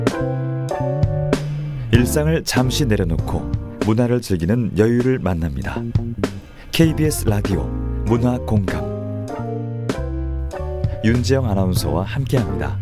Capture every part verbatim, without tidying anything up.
일상을 잠시 내려놓고 문화를 즐기는 여유를 만납니다. 케이비에스 라디오 문화공감, 윤지영 아나운서와 함께합니다.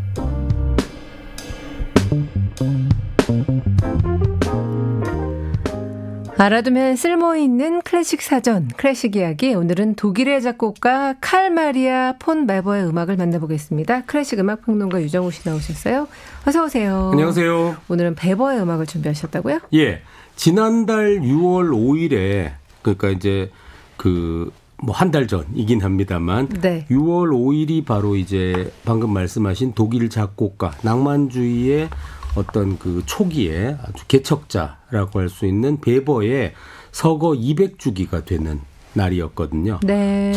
알아두면 쓸모있는 클래식 사전, 클래식 이야기. 오늘은 독일의 작곡가 칼 마리아 폰 웨버의 음악을 만나보겠습니다. 클래식 음악 평론가 유정우 씨 나오셨어요. 어서 오세요. 안녕하세요. 오늘은 웨버의 음악을 준비하셨다고요? 예, 지난달 유월 오일에 그러니까 이제 그 뭐 한 달 전이긴 합니다만, 네. 유월 오일이 바로 이제 방금 말씀하신 독일 작곡가, 낭만주의의 어떤 그 초기에 아주 개척자라고 할 수 있는 웨버의 서거 이백 주기가 되는 날이었거든요. 네.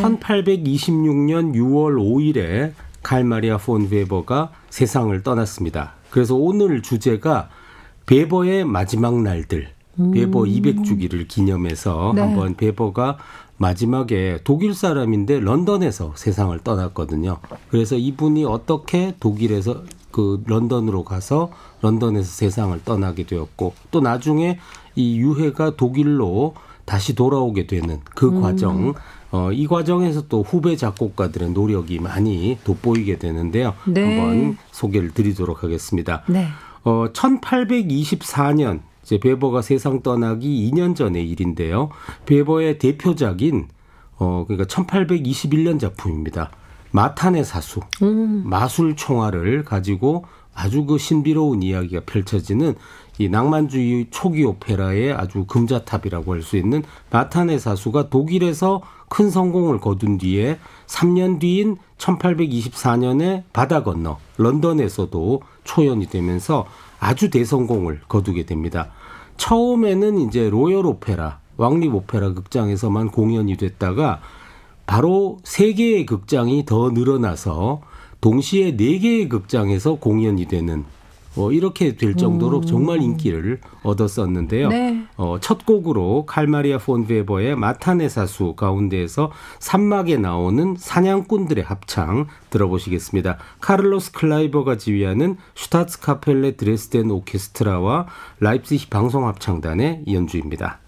천팔백이십육년 유월 오일에 칼 마리아 폰 웨버가 세상을 떠났습니다. 그래서 오늘 주제가 웨버의 마지막 날들, 음. 웨버 이백 주기를 기념해서 네. 한번 웨버가 마지막에 독일 사람인데 런던에서 세상을 떠났거든요. 그래서 이분이 어떻게 독일에서 그 런던으로 가서 런던에서 세상을 떠나게 되었고, 또 나중에 이 유해가 독일로 다시 돌아오게 되는 그 음. 과정, 어, 이 과정에서 또 후배 작곡가들의 노력이 많이 돋보이게 되는데요. 네. 한번 소개를 드리도록 하겠습니다. 네. 어, 천팔백이십사년 이제 웨버가 세상 떠나기 이 년 전의 일인데요. 웨버의 대표작인 어, 그러니까 천팔백이십일년 작품입니다. 마탄의 사수, 음. 마술 총알을 가지고 아주 그 신비로운 이야기가 펼쳐지는 이 낭만주의 초기 오페라의 아주 금자탑이라고 할 수 있는 마탄의 사수가 독일에서 큰 성공을 거둔 뒤에 삼 년 뒤인 천팔백이십사년에 바다 건너 런던에서도 초연이 되면서 아주 대성공을 거두게 됩니다. 처음에는 이제 로열 오페라, 왕립 오페라 극장에서만 공연이 됐다가 바로 세 개의 극장이 더 늘어나서 동시에 네 개의 극장에서 공연이 되는 어, 이렇게 될 정도로 음. 정말 인기를 얻었었는데요. 네. 어, 첫 곡으로 칼 마리아 폰 웨버의 마탄의 사수 가운데에서 산막에 나오는 사냥꾼들의 합창 들어보시겠습니다. 카를로스 클라이버가 지휘하는 슈타츠카펠레 드레스덴 오케스트라와 라입시히 방송합창단의 연주입니다.